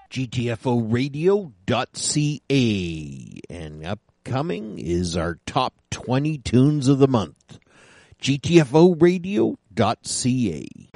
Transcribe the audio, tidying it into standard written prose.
GTFOradio.ca. And upcoming is our top 20 tunes of the month. GTFOradio.ca.